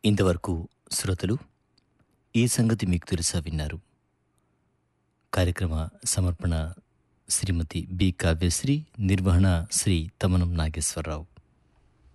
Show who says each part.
Speaker 1: ఇంతవరకు శ్రోతలు ఈ సంగతి మీకు తెలుసా విన్నారు. కార్యక్రమ సమర్పణ శ్రీమతి బి కావ్యశ్రీ, నిర్వహణ శ్రీ తమనం నాగేశ్వరరావు.